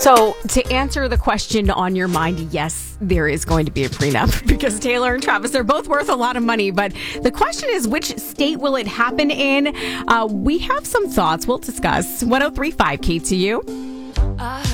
So, to answer the question on your mind, yes, there is going to be a prenup because Taylor and Travis are both worth a lot of money. But the question is, which state will it happen in? We have some thoughts we'll discuss. 103.5 KTU.